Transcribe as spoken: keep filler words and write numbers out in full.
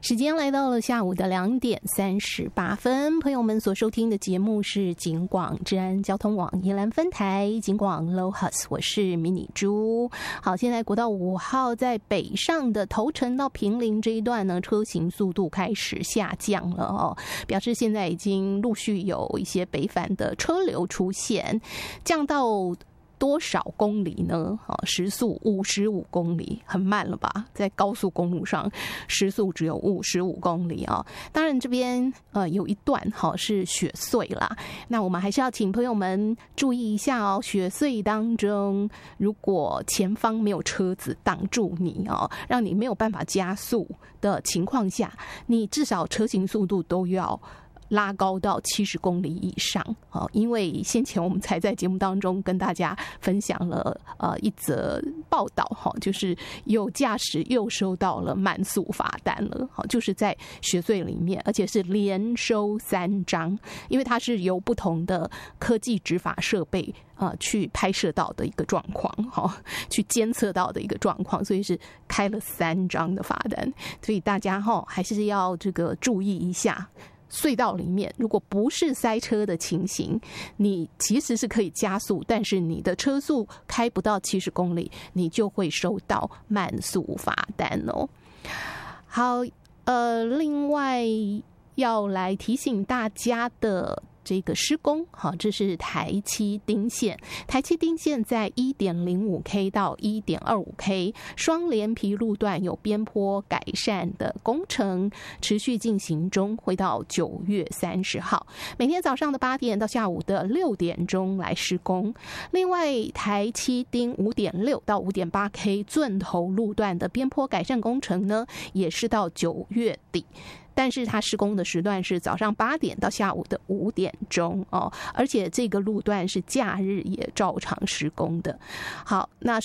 时间来到了下午的两点三十八分，朋友们所收听的节目是警广治安交通网宜兰分台警广 Lohas， 我是迷你猪。好，现在国道五号在北上的头城到坪林这一段呢，车行速度开始下降了哦，表示现在已经陆续有一些北返的车流出现，降到多少公里呢？啊，时速五十五公里，很慢了吧？在高速公路上，时速只有五十五公里啊。当然，这边呃有一段哈是雪隧啦，那我们还是要请朋友们注意一下哦。雪隧当中，如果前方没有车子挡住你哦，让你没有办法加速的情况下，你至少车行速度都要拉高到七十公里以上，因为先前我们才在节目当中跟大家分享了呃一则报道，就是有驾驶又收到了慢速罚单了，就是在雪隧里面，而且是连收三张，因为它是由不同的科技执法设备呃去拍摄到的一个状况，去监测到的一个状况，所以是开了三张的罚单，所以大家还是要这个注意一下。隧道里面如果不是塞车的情形，你其实是可以加速，但是你的车速开不到七十公里，你就会收到慢速罚单哦。好，呃，另外要来提醒大家的这个施工，好，这是台七丁线，台七丁线在 一点零五 K 到 一点二五 K 双连皮路段有边坡改善的工程持续进行中，会到九月三十号，每天早上的八点到下午的六点钟来施工。另外，台七丁 五点六 到 五点八 K 钻头路段的边坡改善工程呢，也是到九月底。但是它施工的时段是早上八点到下午的五点钟哦，而且这个路段是假日也照常施工的。好，那